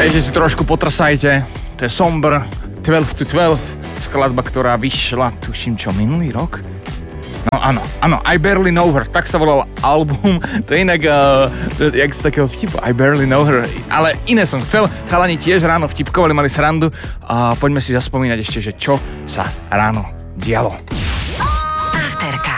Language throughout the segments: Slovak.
Takže si trošku potrsajte. To je Somber 12 to 12, skladba, ktorá vyšla, tuším čo, minulý rok? No áno, I Barely Know Her, tak sa volal album, to je inak, jak z takého vtipu, I Barely Know Her, ale iné som chcel, chalani tiež ráno vtipkovali, mali srandu a poďme si zaspomínať ešte, že čo sa ráno dialo. Afterka.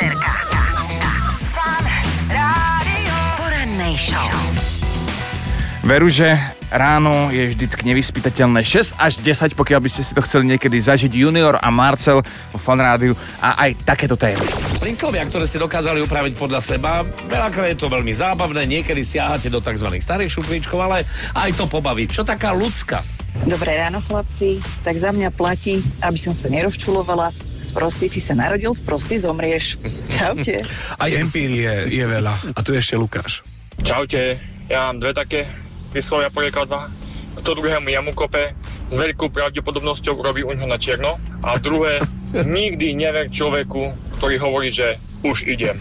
Porannej show. Veru, že ráno je vždycky nevyspytateľné 6 až 10, pokiaľ by ste si to chceli niekedy zažiť. Junior a Marcel vo Fan Rádiu a aj takéto témy. Príslovia, ktoré ste dokázali upraviť podľa seba, veľakrát je to veľmi zábavné, niekedy siahate do tzv. Starých šuplíčkov, ale aj to pobaví. Čo taká ľudská? Dobré ráno, chlapci. Tak za mňa platí, aby som sa nerozčulovala. Sprostý si sa narodil, sprostý zomrieš. Čaute. Aj empírie je veľa. A tu ešte Lukáš. Čaute, ja mám dve také vyslovia príkladná. Kto druhému jamu kope, s veľkou pravdepodobnosťou robí u ňoho na čierno. A druhé, nikdy never človeku, ktorý hovorí, že už idem.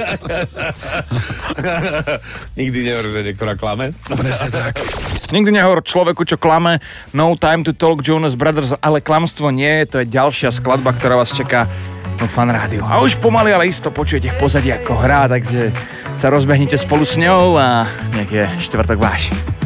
Nikdy never, že niektorá klame. Presne tak. Nikdy nehovor človeku, čo klame. No Time to Talk, Jonas Brothers, ale klamstvo nie, to je ďalšia skladba, ktorá vás čaká vo Fan Rádiu. A už pomaly, ale isto počujete v pozadí, ako hrá, takže sa rozbehnite spolu s ňou a nech je štvrtok váš.